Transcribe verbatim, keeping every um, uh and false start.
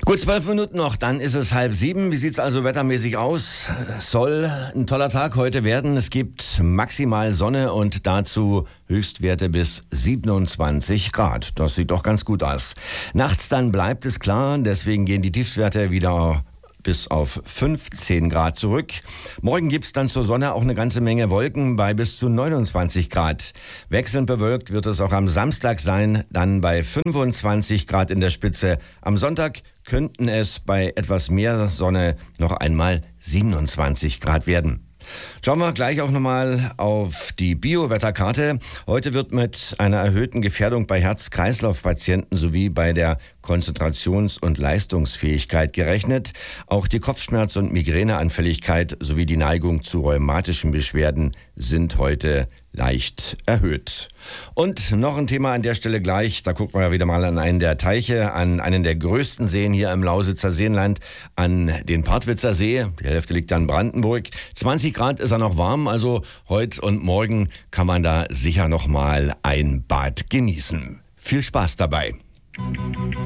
Gut, zwölf Minuten noch, dann ist es halb sieben. Wie sieht's also wettermäßig aus? Es soll ein toller Tag heute werden. Es gibt maximal Sonne und dazu Höchstwerte bis siebenundzwanzig Grad. Das sieht doch ganz gut aus. Nachts dann bleibt es klar, deswegen gehen die Tiefstwerte wieder bis auf fünfzehn Grad zurück. Morgen gibt's dann zur Sonne auch eine ganze Menge Wolken bei bis zu neunundzwanzig Grad. Wechselnd bewölkt wird es auch am Samstag sein, dann bei fünfundzwanzig Grad in der Spitze. Am Sonntag könnten es bei etwas mehr Sonne noch einmal siebenundzwanzig Grad werden. Schauen wir gleich auch nochmal auf die Bio-Wetterkarte. Heute wird mit einer erhöhten Gefährdung bei Herz-Kreislauf-Patienten sowie bei der Konzentrations- und Leistungsfähigkeit gerechnet. Auch die Kopfschmerz- und Migräneanfälligkeit sowie die Neigung zu rheumatischen Beschwerden sind heute leicht erhöht. Und noch ein Thema an der Stelle gleich, da gucken wir wieder mal an einen der Teiche, an einen der größten Seen hier im Lausitzer Seenland, an den Partwitzer See. Die Hälfte liegt an Brandenburg. zwanzig Grad ist er noch warm, also heute und morgen kann man da sicher noch mal ein Bad genießen. Viel Spaß dabei.